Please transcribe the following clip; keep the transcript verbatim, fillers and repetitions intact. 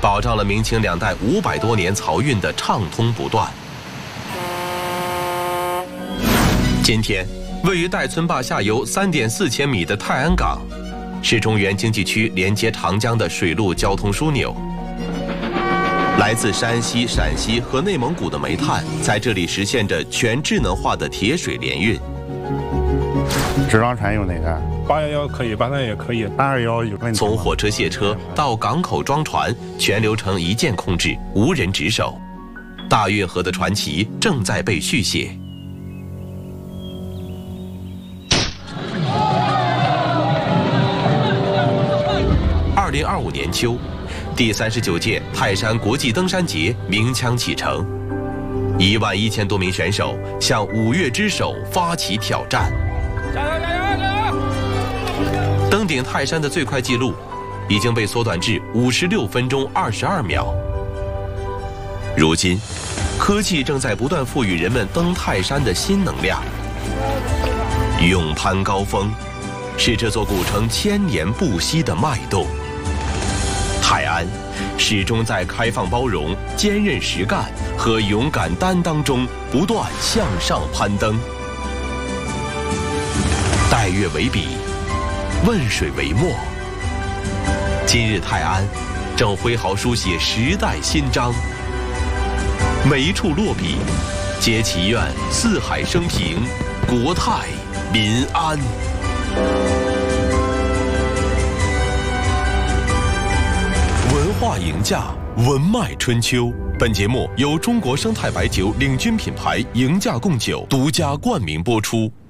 保障了明清两代五百多年漕运的畅通不断。今天，位于岱村坝下游三点四千米的泰安港，是中原经济区连接长江的水陆交通枢纽。来自山西、陕西和内蒙古的煤炭在这里实现着全智能化的铁水联运。 纸装船用哪个？ 八幺幺可以，八三也可以， 八二幺有问题。 从火车卸车到港口装船，全流程一键控制，无人值守。大运河的传奇正在被续写。二零二五年秋，第三十九届泰山国际登山节鸣枪启程，一万一千多名选手向五岳之首发起挑战。加油加油加油！登顶泰山的最快纪录已经被缩短至五十六分钟二十二秒。如今，科技正在不断赋予人们登泰山的新能量。勇攀高峰，是这座古城千年不息的脉动。泰安始终在开放包容、坚韧实干和勇敢担当中不断向上攀登。岱岳为笔，汶水为墨。今日泰安正挥毫书写时代新章，每一处落笔，皆祈愿四海升平，国泰民安。文化赢家，文脉春秋。本节目由中国生态白酒领军品牌赢家贡酒独家冠名播出。